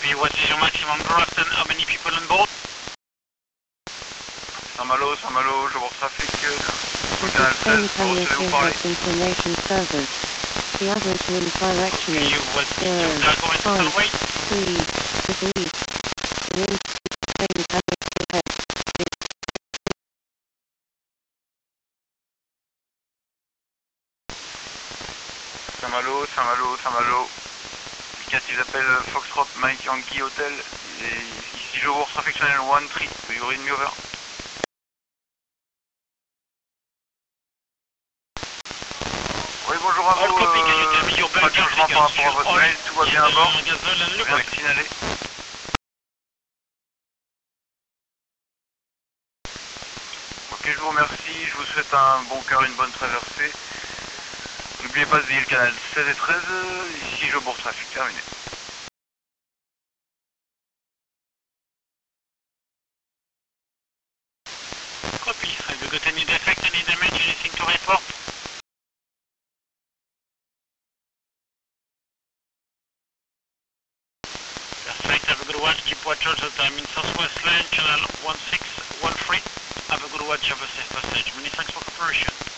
Copy, what is your maximum draft and how many people on board? Saint-Malo, je vois trafic This Canal is 16, Spain vous recevez, vous parlez? Information Service. The average wind direction Copy, is what is your cargo and total 5, weight? 3 degrees. Wind Spain ahead. Saint-Malo. Indicatif d'appel Foxtrot Mike Yankee Hotel. Et ici je vois Traffic Channel 1 3. Do you read me over? Oui, bonjour à All vous. copy, can you tell me your Pas Belgian de changement par rapport à votre mail, tout va bien à bord. Gazole and Rien lubricant. à signaler. Ok, je vous remercie, je vous souhaite un bon cœur, une bonne traversée. N'oubliez pas de veiller le canal 16 et 13, ici Jobourg Trafic, terminé. Copy, have you got any defect, any damage, anything to report? Perfect, have a good watch, keep watch all the time in southwest lane, channel 1613. Have a good watch, have a safe passage. Many thanks for cooperation.